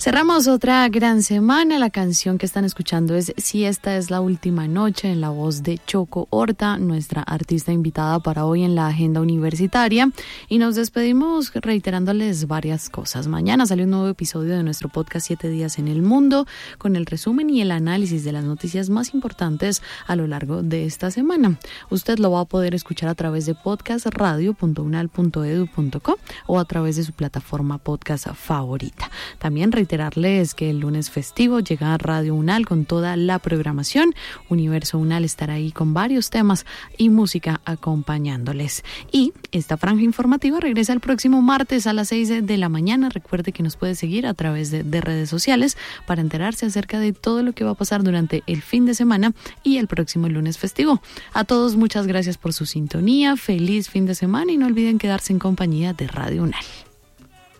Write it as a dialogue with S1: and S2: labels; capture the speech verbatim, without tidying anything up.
S1: Cerramos otra gran semana. La canción que están escuchando es Si esta es la última noche, en la voz de Choco Horta, nuestra artista invitada para hoy en la agenda universitaria. Y nos despedimos reiterándoles varias cosas. Mañana sale un nuevo episodio de nuestro podcast Siete Días en el Mundo, con el resumen y el análisis de las noticias más importantes a lo largo de esta semana. Usted lo va a poder escuchar a través de podcast radio punto unal punto edu punto co o a través de su plataforma podcast favorita. También reiterarles que el lunes festivo llega a Radio Unal con toda la programación. Universo Unal estará ahí con varios temas y música acompañándoles. Y esta franja informativa regresa el próximo martes a las seis de la mañana. Recuerde que nos puede seguir a través de, de redes sociales para enterarse acerca de todo lo que va a pasar durante el fin de semana y el próximo lunes festivo. A todos, muchas gracias por su sintonía. Feliz fin de semana y no olviden quedarse en compañía de Radio Unal.